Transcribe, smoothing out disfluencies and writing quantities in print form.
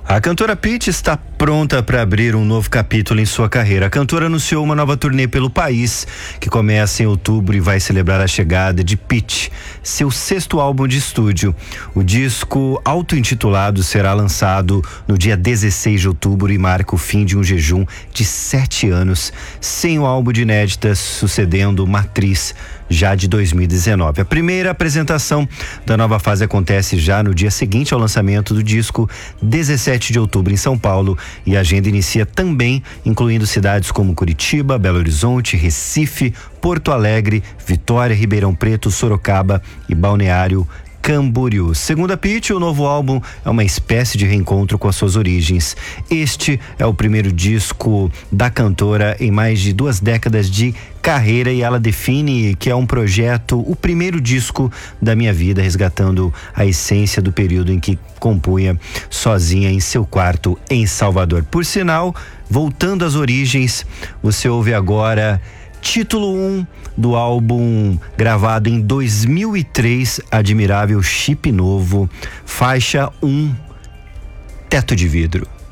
A cantora Pitty está pronta para abrir um novo capítulo em sua carreira. A cantora anunciou uma nova turnê pelo país, que começa em outubro e vai celebrar a chegada de Pitty, seu 6º álbum de estúdio. O disco auto-intitulado será lançado no dia 16 de outubro e marca o fim de um jejum de 7 anos, sem o álbum de inéditas, sucedendo Matriz, já de 2019. A primeira apresentação da nova fase acontece já no dia seguinte ao lançamento do disco, 17 de outubro em São Paulo, e a agenda inicia também incluindo cidades como Curitiba, Belo Horizonte, Recife, Porto Alegre, Vitória, Ribeirão Preto, Sorocaba e Balneário Camboriú. Segundo a Pitty, o novo álbum é uma espécie de reencontro com as suas origens. Este é o primeiro disco da cantora em mais de 2 décadas de carreira e ela define que é um projeto, o primeiro disco da minha vida, resgatando a essência do período em que compunha sozinha em seu quarto em Salvador. Por sinal, voltando às origens, você ouve agora título 1 do álbum gravado em 2003, Admirável Chip Novo, faixa 1, Teto de Vidro.